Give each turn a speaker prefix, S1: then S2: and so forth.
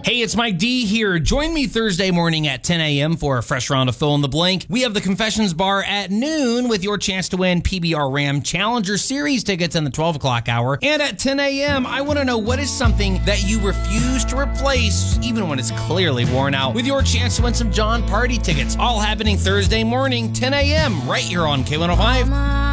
S1: Hey, it's Mike D here. Join me Thursday morning at 10 a.m. for a fresh round of Fill in the Blank. We have the Confessions Bar at noon with your chance to win PBR Ram Challenger Series tickets in the 12 o'clock hour. And at 10 a.m., I want to know what is something that you refuse to replace, even when it's clearly worn out, with your chance to win some John Party tickets. All happening Thursday morning, 10 a.m., right here on K105.